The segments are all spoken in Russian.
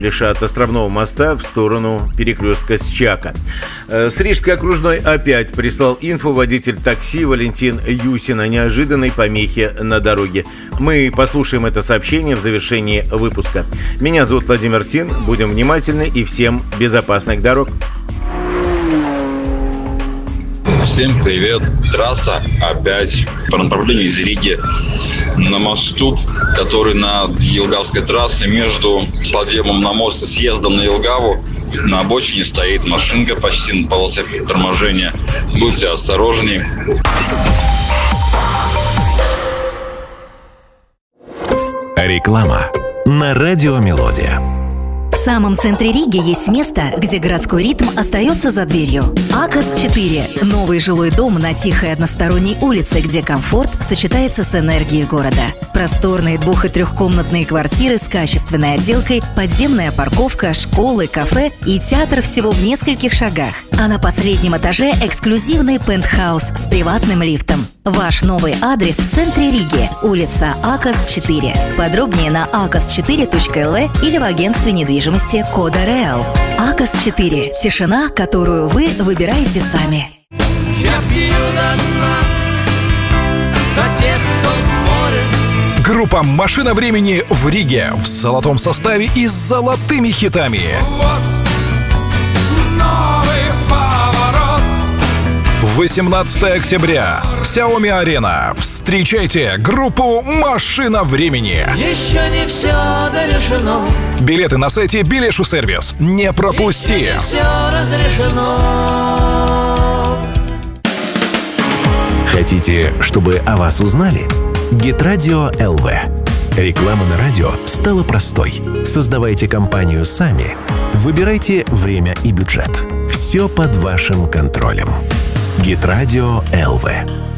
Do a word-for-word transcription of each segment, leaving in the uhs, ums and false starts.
от Островного моста в сторону перекрестка Счака. С Рижской окружной опять прислал инфу водитель такси Валентин Юсин о неожиданной помехе на дороге. Мы послушаем это сообщение в завершении выпуска. Меня зовут Владимир Тин. Будем внимательны и всем безопасных дорог. Всем привет. Трасса опять по направлению из Риги на мосту, который на Елгавской трассе между подъемом на мост и съездом на Елгаву. На обочине стоит машинка почти на полосе торможения. Будьте осторожнее. Реклама на радио Мелодия. В самом центре Риги есть место, где городской ритм остается за дверью. Акос четыре – новый жилой дом на тихой односторонней улице, где комфорт сочетается с энергией города. Просторные двух- и трехкомнатные квартиры с качественной отделкой, подземная парковка, школы, кафе и театр всего в нескольких шагах. А на последнем этаже эксклюзивный пентхаус с приватным лифтом. Ваш новый адрес в центре Риги, улица Акос четыре. Подробнее на акос четыре точка эл ви или в агентстве недвижимости Кода Реал. Акос четыре. Тишина, которую вы выбираете сами. Я пью до дна за тех, кто в море. Группа «Машина времени» в Риге в золотом составе и с золотыми хитами. Вот новый поворот. восемнадцатого октября. Xiaomi-арена. Встречайте группу «Машина времени». Еще не все дорешено. Билеты на сайте Билешу сервис. Не пропусти. Еще не все разрешено. Хотите, чтобы о вас узнали? Гитрадио эл ви. Реклама на радио стала простой. Создавайте компанию сами. Выбирайте время и бюджет. Все под вашим контролем. Гитрадио эл ви.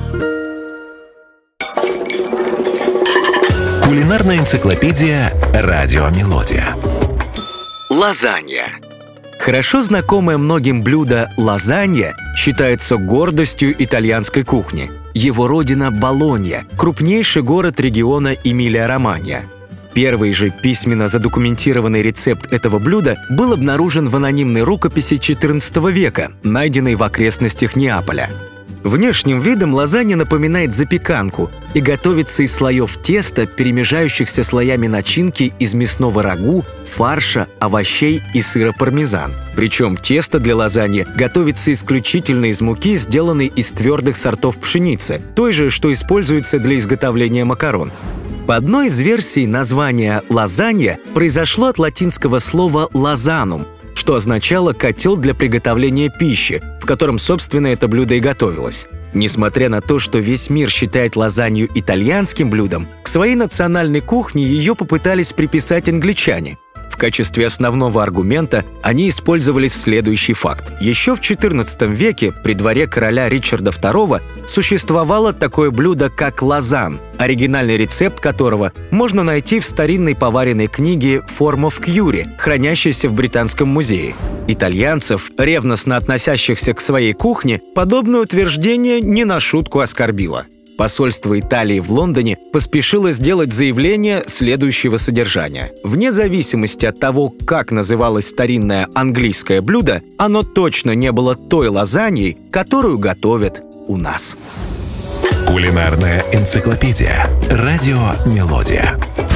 Кулинарная энциклопедия «Радио Мелодия». Лазанья. Хорошо знакомое многим блюдо лазанья считается гордостью итальянской кухни. Его родина – Болонья, крупнейший город региона Эмилия-Романья. Первый же письменно задокументированный рецепт этого блюда был обнаружен в анонимной рукописи четырнадцатого века, найденной в окрестностях Неаполя. Внешним видом лазанья напоминает запеканку и готовится из слоев теста, перемежающихся слоями начинки из мясного рагу, фарша, овощей и сыра пармезан. Причем тесто для лазаньи готовится исключительно из муки, сделанной из твердых сортов пшеницы, той же, что используется для изготовления макарон. По одной из версий, название «лазанья» произошло от латинского слова «лазанум», что означало «котел для приготовления пищи», в котором, собственно, это блюдо и готовилось. Несмотря на то, что весь мир считает лазанью итальянским блюдом, к своей национальной кухне ее попытались приписать англичане. В качестве основного аргумента они использовали следующий факт. Еще в четырнадцатом веке при дворе короля Ричарда второго существовало такое блюдо, как лазан, оригинальный рецепт которого можно найти в старинной поваренной книге «Form of Cury», хранящейся в Британском музее. Итальянцев, ревностно относящихся к своей кухне, подобное утверждение не на шутку оскорбило. Посольство Италии в Лондоне поспешило сделать заявление следующего содержания. Вне зависимости от того, как называлось старинное английское блюдо, оно точно не было той лазаньей, которую готовят у нас. Кулинарная энциклопедия. Радио Мелодия.